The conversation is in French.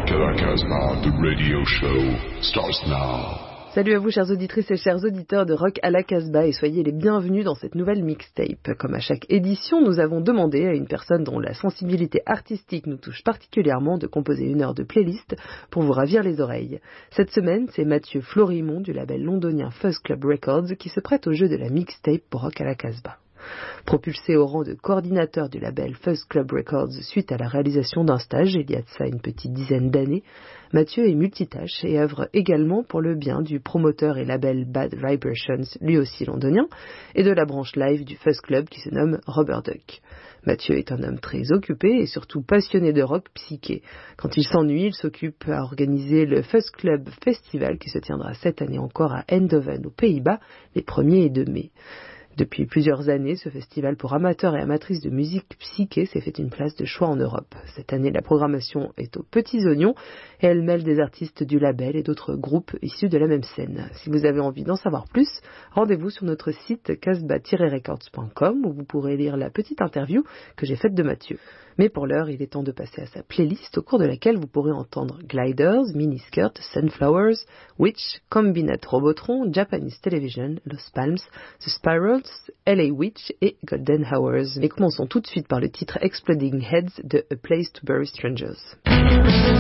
Rock à la Casbah, the radio show starts now. Salut à vous chères auditrices et chers auditeurs de Rock à la Casbah et soyez les bienvenus dans cette nouvelle mixtape. Comme à chaque édition, nous avons demandé à une personne dont la sensibilité artistique nous touche particulièrement de composer une heure de playlist pour vous ravir les oreilles. Cette semaine, c'est Mathieu Florimond du label londonien Fuzz Club Records qui se prête au jeu de la mixtape pour Rock à la Casbah. Propulsé au rang de coordinateur du label Fuzz Club Records suite à la réalisation d'un stage il y a de ça une petite dizaine d'années, Mathieu est multitâche et œuvre également pour le bien du promoteur et label Bad Vibrations, lui aussi londonien, et de la branche live du Fuzz Club qui se nomme Rubber Duck. Mathieu est un homme très occupé et surtout passionné de rock psyché. Quand il s'ennuie, il s'occupe à organiser le Fuzz Club Festival qui se tiendra cette année encore à Eindhoven aux Pays-Bas les 1er et 2 mai. Depuis plusieurs années, ce festival pour amateurs et amatrices de musique psyché s'est fait une place de choix en Europe. Cette année, la programmation est aux petits oignons et elle mêle des artistes du label et d'autres groupes issus de la même scène. Si vous avez envie d'en savoir plus, rendez-vous sur notre site casbah-records.com où vous pourrez lire la petite interview que j'ai faite de Mathieu. Mais pour l'heure, il est temps de passer à sa playlist au cours de laquelle vous pourrez entendre Gliders, Miniskirt, Sunflowers, Witch, Combinat Robotron, Japanese Television, Los Palms, The Spirals, LA Witch et Golden Hours. Mais commençons tout de suite par le titre Exploding Heads de A Place to Bury Strangers.